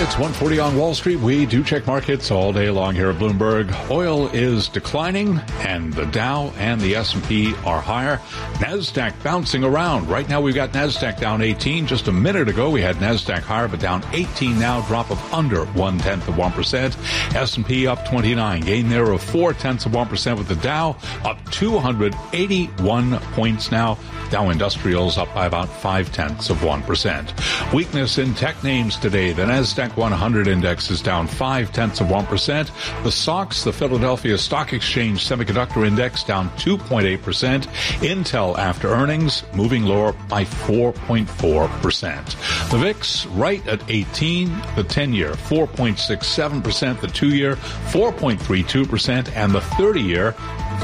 It's 1:40 on Wall Street. We do check markets all day long here at Bloomberg. Oil is declining, and the Dow and the S&P are higher. NASDAQ bouncing around. Right now we've got NASDAQ down 18. Just a minute ago we had NASDAQ higher, but down 18 now, drop of under 0.1%. S&P up 29, gain there of 0.4% with the Dow up 281 points now. Dow Industrials up by about 0.5%. Weakness in tech names today. The NASDAQ 100 index is down 0.5%. The SOX, the Philadelphia Stock Exchange Semiconductor Index, down 2.8%. Intel after earnings moving lower by 4.4%. The VIX right at 18. The 10-year 4.67%. The 2-year 4.32%, and the 30-year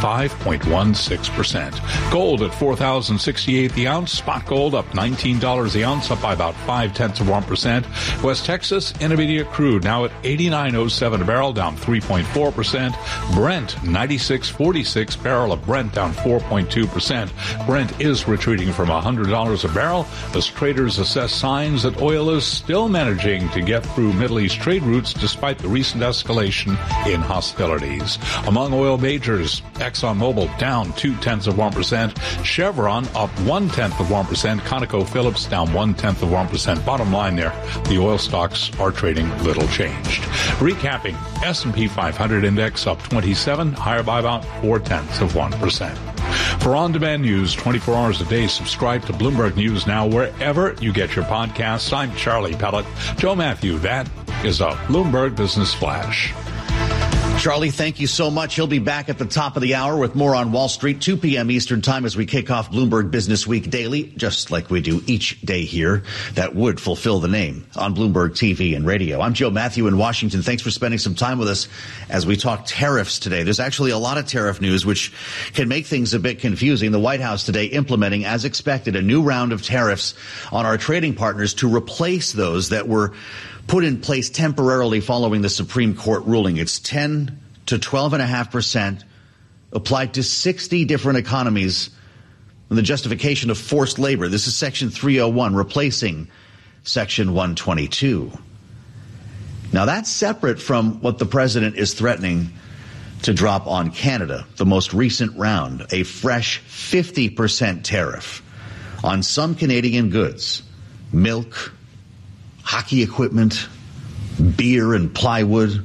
5.16%. Gold at $4,068 the ounce. Spot gold up $19 the ounce, up by about 0.5%. West Texas Intermediate crude now at $89.07 a barrel, down 3.4%. Brent 96.46 barrel of Brent, down 4.2%. Brent is retreating from $100 a barrel as traders assess signs that oil is still managing to get through Middle East trade routes despite the recent escalation in hostilities. Among oil majors, ExxonMobil down 0.2%. Chevron up 0.1%. ConocoPhillips down 0.1%. Bottom line there, the oil stocks are trading little changed. Recapping, S&P 500 index up 27, higher by about 0.4%. For on-demand news 24 hours a day, subscribe to Bloomberg News Now wherever you get your podcasts. I'm Charlie Pellet. Joe Matthew, that is a Bloomberg Business Flash. Charlie, thank you so much. He'll be back at the top of the hour with more on Wall Street, 2 p.m. Eastern Time as we kick off Bloomberg Business Week daily, just like we do each day here. That would fulfill the name on Bloomberg TV and radio. I'm Joe Matthew in Washington. Thanks for spending some time with us as we talk tariffs today. There's actually a lot of tariff news, which can make things a bit confusing. The White House today implementing, as expected, a new round of tariffs on our trading partners to replace those that were put in place temporarily following the Supreme Court ruling. It's 10 to 12.5% applied to 60 different economies and the justification of forced labor. This is Section 301, replacing Section 122. Now, that's separate from what the president is threatening to drop on Canada, the most recent round, a fresh 50% tariff on some Canadian goods, milk, hockey equipment, beer and plywood,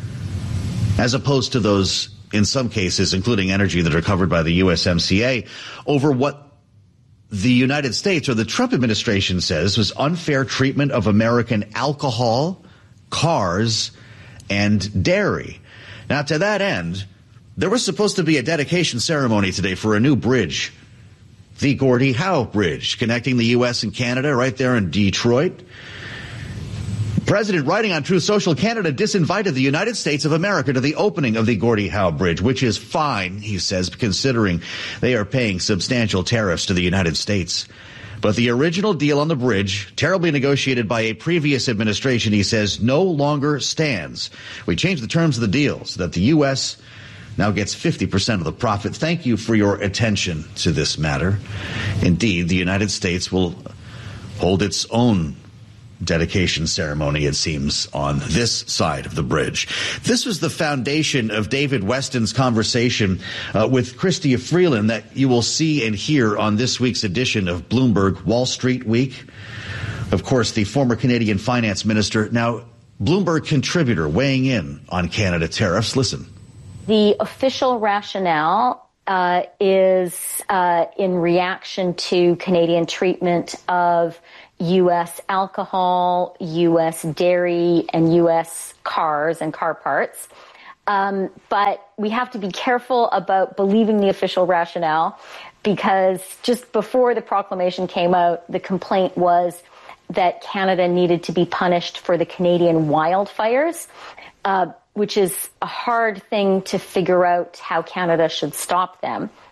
as opposed to those, in some cases, including energy, that are covered by the USMCA, over what the United States or the Trump administration says was unfair treatment of American alcohol, cars, and dairy. Now, to that end, there was supposed to be a dedication ceremony today for a new bridge, the Gordie Howe Bridge, connecting the U.S. and Canada right there in Detroit. President, writing on Truth Social, Canada disinvited the United States of America to the opening of the Gordie Howe Bridge, which is fine, he says, considering they are paying substantial tariffs to the United States. But the original deal on the bridge, terribly negotiated by a previous administration, he says, no longer stands. We changed the terms of the deal so that the U.S. now gets 50% of the profit. Thank you for your attention to this matter. Indeed, the United States will hold its own dedication ceremony, it seems, on this side of the bridge. This was the foundation of David Weston's conversation with Chrystia Freeland that you will see and hear on this week's edition of Bloomberg Wall Street Week. Of course, the former Canadian finance minister, now Bloomberg contributor, weighing in on Canada tariffs. Listen. The official rationale is in reaction to Canadian treatment of U.S. alcohol, U.S. dairy, and U.S. cars and car parts. But we have to be careful about believing the official rationale, because just before the proclamation came out, the complaint was that Canada needed to be punished for the Canadian wildfires, which is a hard thing to figure out how Canada should stop them.